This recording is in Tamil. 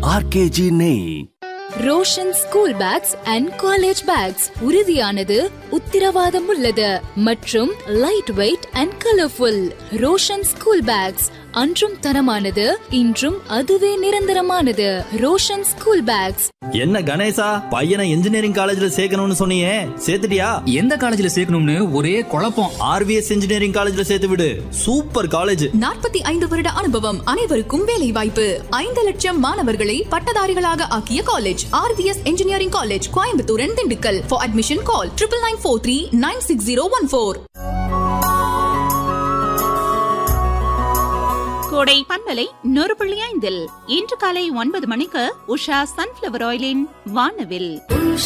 ஆர்கேஜி நெய். Roshan school packs and college bags உறுதியானது, உத்திரவாதம் உள்ளது மற்றும் light weight and colourful. Roshan school packs அன்றும் தரமானது, இன்றும் அதுவே நிரந்தரமானது. Roshan school packs. என்ன கணேசா, பையனை இன்ஜினியரிங் காலேஜ்ல சேர்க்கணும்னு சொன்னியே, சேர்த்துட்டியா? எந்த காலேஜ்ல சேர்க்கணும்னு ஒரே குழப்பம். ஆர்விஎஸ் இன்ஜினியரிங் காலேஜ்ல சேர்த்து விடு. Super college. 45 வருட அனுபவம், அனைவருக்கும் வேலை வாய்ப்பு. 5 லட்சம் மாணவர்களை பட்டதாரிகளாக ஆக்கிய college RVS engineering college, Coimbatore and Dindigul. For admission call 9943960114. கோடை பண்பலை 100.5 இன்று காலை 9 மணிக்கு உஷா சன்ஃபிளவர் ஆயிலின் வானவில்.